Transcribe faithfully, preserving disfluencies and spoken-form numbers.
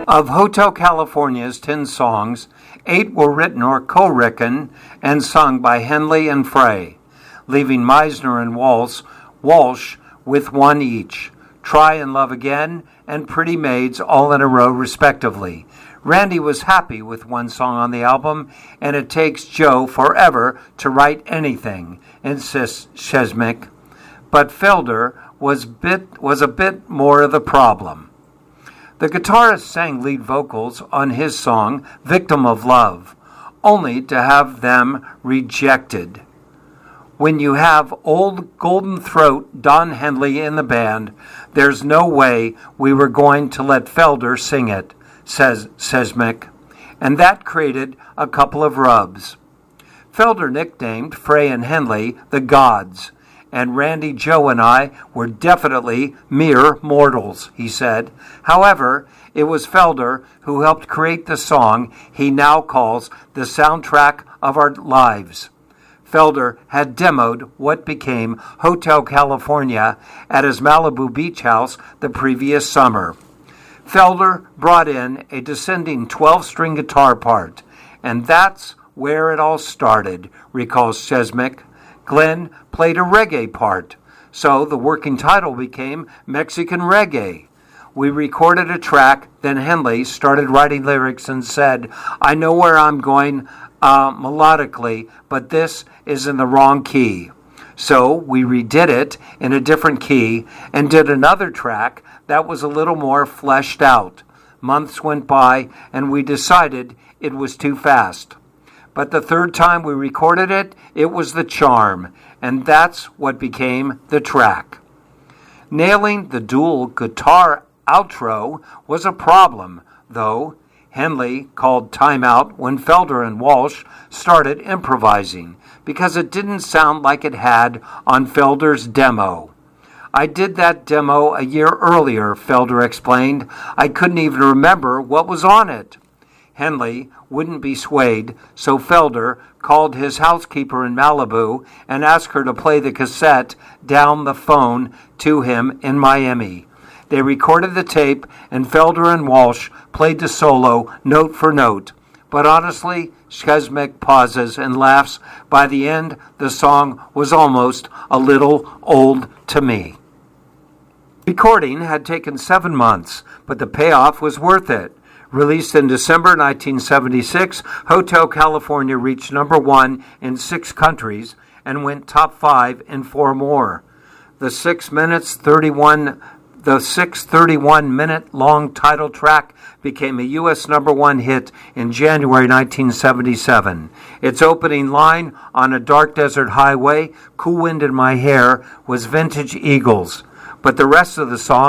Of Hotel California's ten songs, eight were written or co-written and sung by Henley and Frey, leaving Meisner and Walsh, Walsh with one each. Try and Love Again and Pretty Maids all in a row respectively. Randy was happy with one song on the album, and it takes Joe forever to write anything, insists Szymczyk. But Felder was, bit, was a bit more of the problem. The guitarist sang lead vocals on his song, Victim of Love, only to have them rejected. When you have old Golden Throat Don Henley in the band, there's no way we were going to let Felder sing it, says Szymczyk, and that created a couple of rubs. Felder nicknamed Frey and Henley the Gods, and Randy, Joe, and I were definitely mere mortals, he said. However, it was Felder who helped create the song he now calls the soundtrack of our lives. Felder had demoed what became Hotel California at his Malibu beach house the previous summer. Felder brought in a descending twelve-string guitar part, and that's where it all started, recalls Szymczyk. Glenn played a reggae part, so the working title became Mexican Reggae. We recorded a track, then Henley started writing lyrics and said, I know where I'm going uh, melodically, but this is in the wrong key. So we redid it in a different key and did another track that was a little more fleshed out. Months went by and we decided it was too fast. But the third time we recorded it, it was the charm, and that's what became the track. Nailing the dual guitar outro was a problem, though. Henley called timeout when Felder and Walsh started improvising, because it didn't sound like it had on Felder's demo. I did that demo a year earlier, Felder explained. I couldn't even remember what was on it. Henley wouldn't be swayed, so Felder called his housekeeper in Malibu and asked her to play the cassette down the phone to him in Miami. They recorded the tape, and Felder and Walsh played the solo note for note. But honestly, Szymczyk pauses and laughs. By the end, the song was almost a little old to me. Recording had taken seven months, but the payoff was worth it. Released in December nineteen seventy-six, Hotel California reached number one in six countries and went top five in four more. The six minutes thirty-one, the six thirty-one minute long title track became a U S number one hit in January nineteen seventy-seven. Its opening line, On a Dark Desert Highway, Cool Wind in My Hair, was vintage Eagles, but the rest of the song